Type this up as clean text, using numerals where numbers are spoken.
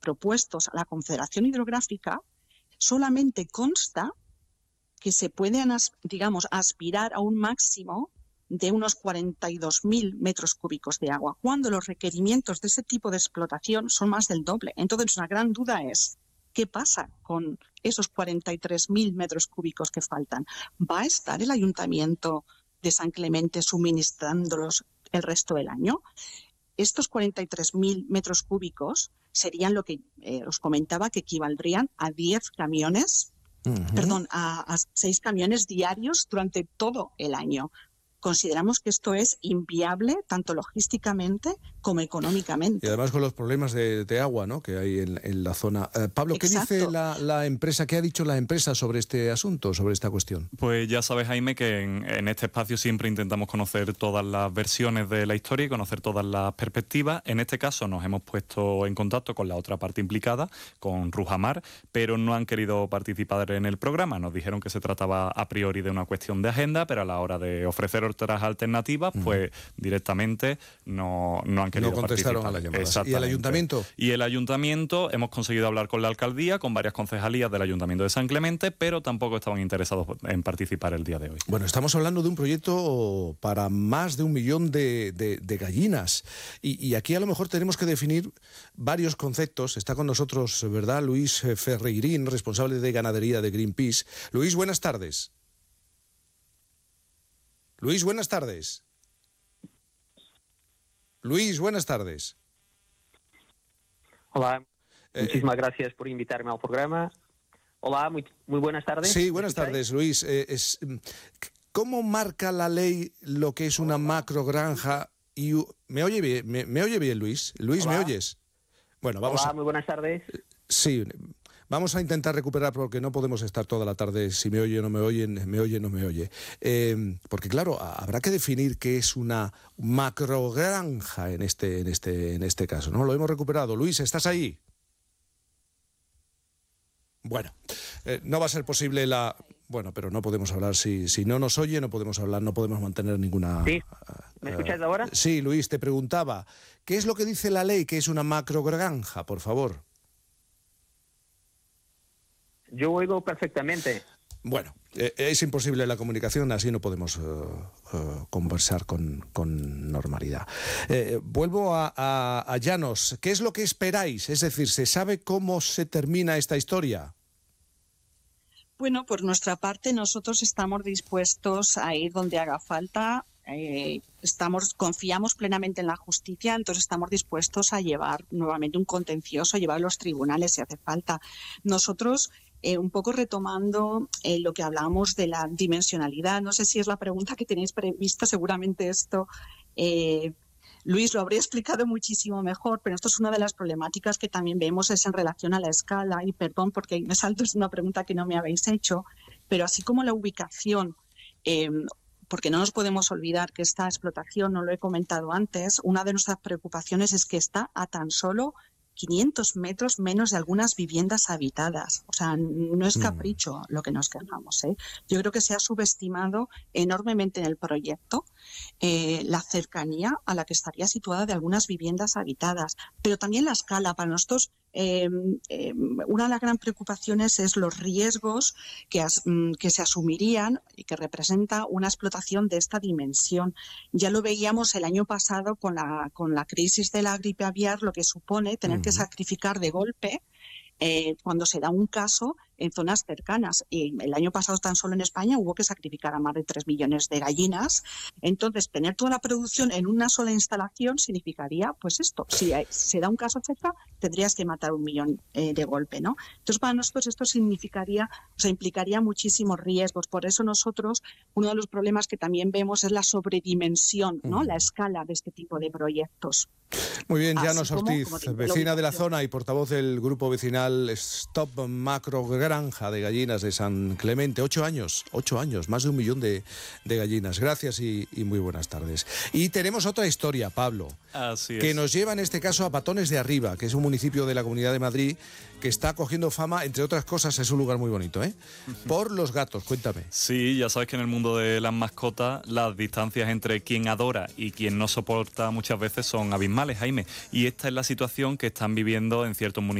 propuestos a la Confederación Hidrográfica, solamente consta que se pueden, digamos, aspirar a un máximo de unos 42.000 metros cúbicos de agua, cuando los requerimientos de ese tipo de explotación son más del doble. Entonces, una gran duda es, ¿qué pasa con esos 43.000 metros cúbicos que faltan? ¿Va a estar el Ayuntamiento de San Clemente suministrándolos el resto del año? Estos 43.000 metros cúbicos serían lo que os comentaba, que equivaldrían a 10 camiones, perdón, a 6 camiones diarios durante todo el año. Consideramos que esto es inviable tanto logísticamente como económicamente. Y además con los problemas de agua, ¿no?, que hay en la zona. Pablo, ¿qué Exacto. dice la empresa? ¿Qué ha dicho la empresa sobre este asunto, sobre esta cuestión? Pues ya sabes, Jaime, que en este espacio siempre intentamos conocer todas las versiones de la historia y conocer todas las perspectivas. En este caso nos hemos puesto en contacto con la otra parte implicada, con Rujamar, pero no han querido participar en el programa. Nos dijeron que se trataba a priori de una cuestión de agenda, pero a la hora de ofrecer otras alternativas, pues directamente no han querido No contestaron participar. a la llamada. Exactamente. ¿Y el ayuntamiento? Y el ayuntamiento, hemos conseguido hablar con la alcaldía, con varias concejalías del ayuntamiento de San Clemente, pero tampoco estaban interesados en participar el día de hoy. Bueno, estamos hablando de un proyecto para más de 1 millón de gallinas. Y aquí a lo mejor tenemos que definir varios conceptos. Está con nosotros, ¿verdad?, Luis Ferreirín, responsable de ganadería de Greenpeace. Luis, buenas tardes. Luis, buenas tardes. Luis, buenas tardes. Hola, muchísimas gracias por invitarme al programa. Hola, muy buenas tardes. Sí, buenas tardes, Luis. ¿Cómo marca la ley lo que es una macrogranja? ¿Me oye bien? ¿Me oye bien, Luis? Luis, Hola. ¿me oyes? Bueno, vamos. Hola, muy buenas tardes. Sí, vamos a intentar recuperar porque no podemos estar toda la tarde si me oye o no me oyen, me oye o no me oye. Porque claro, habrá que definir qué es una macrogranja en este caso, ¿no? Lo hemos recuperado. Luis, ¿estás ahí? Bueno, no va a ser posible Bueno, pero no podemos hablar. Si no nos oye, no podemos hablar, no podemos mantener ninguna... Sí, ¿me escucháis ahora? Sí, Luis, te preguntaba, ¿qué es lo que dice la ley que es una macrogranja, por favor? Yo oigo perfectamente. Bueno, es imposible la comunicación, así no podemos conversar con normalidad. Vuelvo a Llanos. ¿Qué es lo que esperáis? Es decir, ¿se sabe cómo se termina esta historia? Bueno, por nuestra parte nosotros estamos dispuestos a ir donde haga falta. Confiamos plenamente en la justicia, entonces estamos dispuestos a llevar nuevamente un contencioso, a llevar a los tribunales si hace falta. Nosotros, un poco retomando lo que hablábamos de la dimensionalidad, no sé si es la pregunta que tenéis prevista, seguramente esto Luis lo habría explicado muchísimo mejor, pero esto es una de las problemáticas que también vemos es en relación a la escala, y perdón porque me salto, es una pregunta que no me habéis hecho, pero así como la ubicación, porque no nos podemos olvidar que esta explotación, no lo he comentado antes, una de nuestras preocupaciones es que está a tan solo 500 metros menos de algunas viviendas habitadas. O sea, no es capricho lo que nos quejamos, ¿eh? Yo creo que se ha subestimado enormemente en el proyecto la cercanía a la que estaría situada de algunas viviendas habitadas, pero también la escala. Para nosotros, una de las grandes preocupaciones es los riesgos que se asumirían y que representa una explotación de esta dimensión. Ya lo veíamos el año pasado con la crisis de la gripe aviar, lo que supone tener que sacrificar de golpe cuando se da un caso en zonas cercanas. Y el año pasado tan solo en España hubo que sacrificar a más de 3 millones de gallinas. Entonces, tener toda la producción en una sola instalación significaría, pues esto, si se da un caso cerca, tendrías que matar 1 millón de golpe, ¿no? Entonces, para nosotros esto implicaría muchísimos riesgos. Por eso nosotros, uno de los problemas que también vemos es la sobredimensión, ¿no? La escala de este tipo de proyectos. Muy bien, Llanos Ortiz, vecina de la zona y portavoz del grupo vecinal Stop Macrogranja de Gallinas de San Clemente. 8 años, más de 1 millón de gallinas. Gracias y muy buenas tardes. Y tenemos otra historia, Pablo, que nos lleva en este caso a Patones de Arriba, que es un municipio de la Comunidad de Madrid que está cogiendo fama, entre otras cosas, es un lugar muy bonito, ¿eh? Por los gatos, cuéntame. Sí, ya sabes que en el mundo de las mascotas las distancias entre quien adora y quien no soporta muchas veces son abismales, Jaime. Y esta es la situación que están viviendo en ciertos municipios